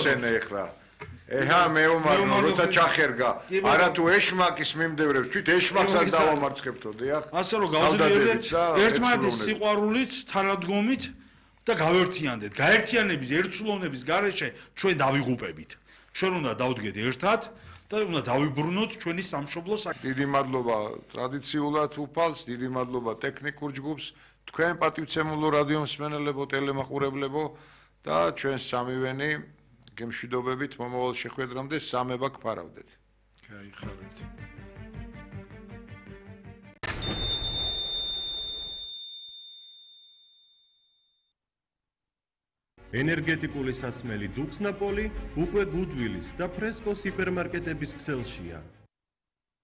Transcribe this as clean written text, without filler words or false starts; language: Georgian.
მოიხსენე ეხლა. ეჰა მეომარნო, როცა ჩახერგა, არა თუ ეშმაკის მიმდევრებს, თვით ეშმაკსაც დავამარცხებთო, დიახ. ასე რომ გავძლიერდეთ ერთმანეთის სიყვარულით, თანადგომით და გავერთიანდეთ. გაერთიანების ერთსულოვნების გარეშე ჩვენ დავიღუპებით. ჩვენ უნდა დავდგეთ ერთად და უნდა დავიბრუნოთ ჩვენი სამშობლო საქმე. დიდი მადლობა ტრადიციულად უფალს, დიდი მადლობა ტექნიკურ ჯგუფს, თქვენ პატივცემულო რადიო მსმენელებო, ტელემაყურებლებო და ჩვენ სამივენი გემშვიდობებით მომავალ შეხვედრამდე სამება გფარავდეთ. გაიხარეთ. ენერგეტიკული სასმელი დუქსნაპოლი უკვე გუდვილის და ფრესკოს ჰიპერმარკეტების ქსელშია.